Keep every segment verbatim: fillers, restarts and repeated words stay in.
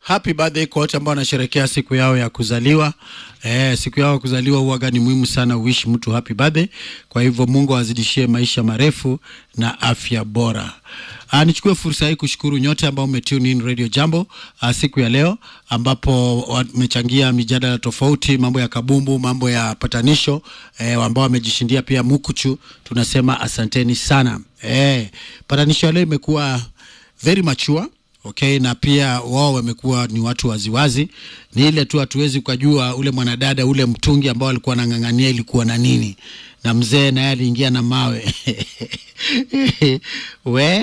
Happy birthday kwa wote ambao wanasherehekea siku yao ya kuzaliwa. Eh, siku yao ya kuzaliwa huwa ni muhimu sana wish mtu happy birthday. Kwa hivyo Mungu azidishie maisha marefu na afya bora. Ah, nichukue fursa hii kushukuru nyote ambao umetune in Radio Jambo ah, siku ya leo ambapo wamechangia mijadala tofauti, mambo ya kabumbu, mambo ya patanisho, eh, ambao wamejishindia pia mukuchu. Tunasema asanteni sana. Eh, patanisho leo imekuwa very mature. Okay, na pia wao wamekuwa ni watu waziwazi. Ni ile tu hatuwezi kujua ule mwanadada ule mtungi ambao alikuwa anangangania ilikuwa na nini. Na mzee naye aliingia na mawe. We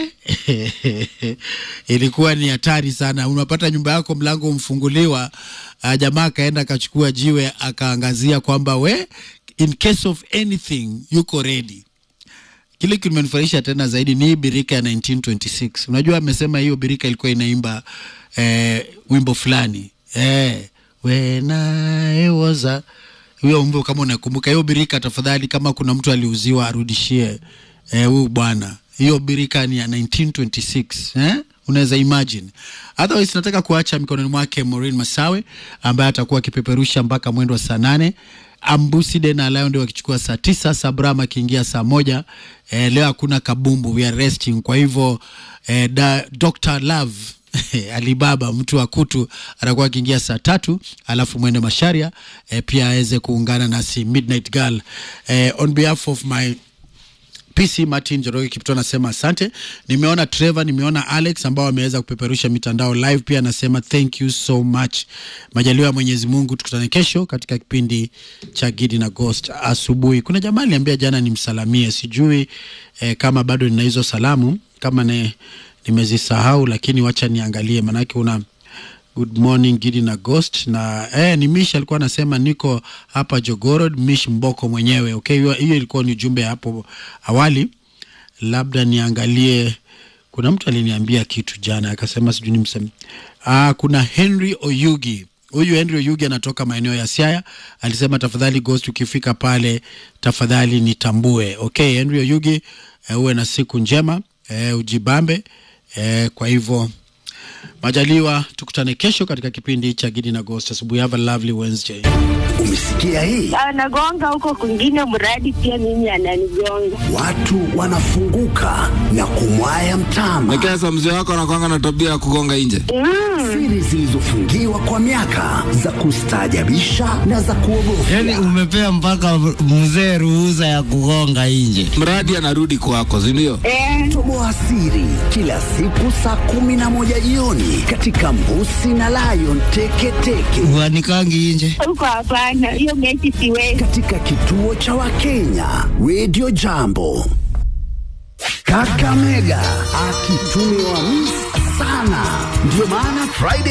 ilikuwa ni hatari sana. Unapata nyumba yako mlango umfunguliwa, jamaa kaenda akachukua jiwe akaangazia kwamba we in case of anything yuko ready. Kile kimenifurahisha tena zaidi ni birika ya nineteen twenty-six. Unajua amesema hiyo birika ilikuwa inaimba eh, wimbo fulani. Eh, when I was a hiyo wimbo kama unakumbuka hiyo birika, tafadhali kama kuna mtu aliuziwa arudishie eh huyu bwana. Hiyo birika ni ya nineteen twenty-six, eh? Unaweza imagine. Otherwise nataka kuacha mikononi mwake Maureen Masawe ambaye atakuwa kipeperusha mpaka mwendo wa saa nane. Ambuside na Lion ndio wakichukua saa tisa, Sabrama kiingia saa moja. Eh, leo hakuna kabumbu, we are resting. Kwa hivyo eh, da, Doctor Love Alibaba mtu wa kutu atakuwa kiingia saa tatu, alafu Mwende Masharia eh, pia aweze kuungana nasi Midnight Girl. Eh, on behalf of my P C Martin Joroge Kipto nasema asante. Nimeona Trevor, nimeona Alex ambao wameweza kupeperusha mitandao live, pia nasema thank you so much. Majaliwa ya Mwenyezi Mungu, tukutane kesho katika kipindi cha Gidi na Ghost asubuhi. Kuna jamaa aliniambia jana nimsalamie, sijui eh, kama bado nina hizo salamu, kama ne, nimezisahau, lakini wacha niangalie manake una good morning Gidi na Ghost na eh ni Mish alikuwa anasema niko hapa Jogorod, Mish Mboko mwenyewe. Okay, hiyo ilikuwa ni jumbe hapo awali. Labda niangalie, kuna mtu aliniambia kitu jana akasema sijui nimseme. Ah, kuna Henry Oyugi. Huyu Henry Oyugi anatoka maeneo ya Siaya. Alisema tafadhali Ghost ukifika pale tafadhali nitambue. Okay, Henry Oyugi, eh, uwe na siku njema, eh, ujibambe. Eh, kwa hivyo majaliwa tukutane kesho katika kipindi cha Gidi na Ghost asubuhi. Have a lovely Wednesday. Umesikia hii? Anagonga huko kwingine mradi pia mimi ananigonga. Watu wanafunguka na kumwaya mtama. Nikesa mzee wako anakuanga na tabia ya kugonga nje. Mm. Siri zilizofungiwa kwa miaka za kustaajabisha na za kuogofya. Yaani umepea mpaka mzee ruhusa ya kugonga nje. Mradi anarudi kwako, si ndio? Eh. Toboa siri kila siku saa kumi na moja jioni katika Mbusi na Lion Teke Teke. Wanikangi nje. Huko hapana, hiyo mechi siwezi. Katika kituo cha Wakenya Radio Jambo. Kakamega akitumiwa miss sana. Ndio maana Friday